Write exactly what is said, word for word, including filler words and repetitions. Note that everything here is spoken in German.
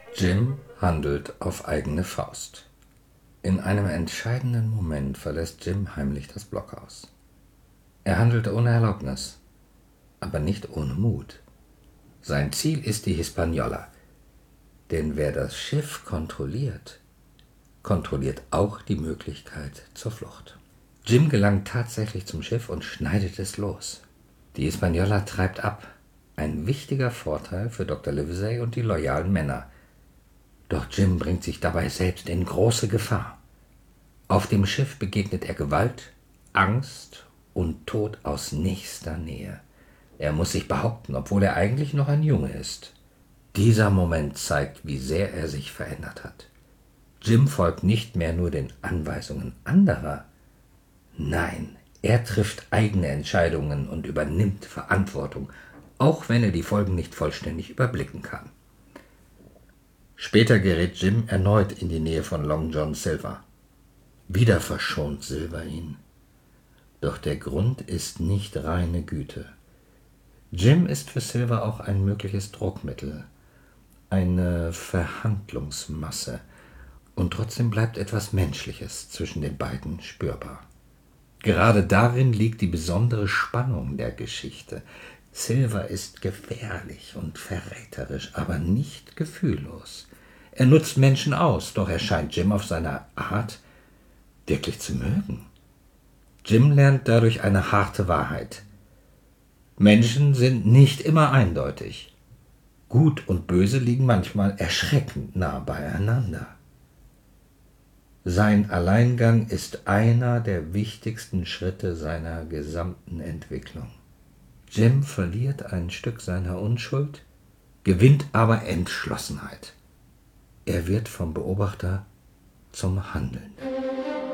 Jim handelt auf eigene Faust. In einem entscheidenden Moment verlässt Jim heimlich das Blockhaus. Er handelt ohne Erlaubnis, aber nicht ohne Mut. Sein Ziel ist die Hispaniola, denn wer das Schiff kontrolliert, kontrolliert auch die Möglichkeit zur Flucht. Jim gelangt tatsächlich zum Schiff und schneidet es los. Die Hispaniola treibt ab, ein wichtiger Vorteil für Doktor Livesey und die loyalen Männer. Doch Jim bringt sich dabei selbst in große Gefahr. Auf dem Schiff begegnet er Gewalt, Angst und Tod aus nächster Nähe. Er muss sich behaupten, obwohl er eigentlich noch ein Junge ist. Dieser Moment zeigt, wie sehr er sich verändert hat. Jim folgt nicht mehr nur den Anweisungen anderer. Nein, er trifft eigene Entscheidungen und übernimmt Verantwortung, auch wenn er die Folgen nicht vollständig überblicken kann. Später gerät Jim erneut in die Nähe von Long John Silver. Wieder verschont Silver ihn. Doch der Grund ist nicht reine Güte. Jim ist für Silver auch ein mögliches Druckmittel, eine Verhandlungsmasse, und trotzdem bleibt etwas Menschliches zwischen den beiden spürbar. Gerade darin liegt die besondere Spannung der Geschichte. Silver ist gefährlich und verräterisch, aber nicht gefühllos. Er nutzt Menschen aus, doch er scheint Jim auf seine Art wirklich zu mögen. Jim lernt dadurch eine harte Wahrheit. Menschen sind nicht immer eindeutig. Gut und Böse liegen manchmal erschreckend nah beieinander. Sein Alleingang ist einer der wichtigsten Schritte seiner gesamten Entwicklung. Jim verliert ein Stück seiner Unschuld, gewinnt aber Entschlossenheit. Er wird vom Beobachter zum Handeln.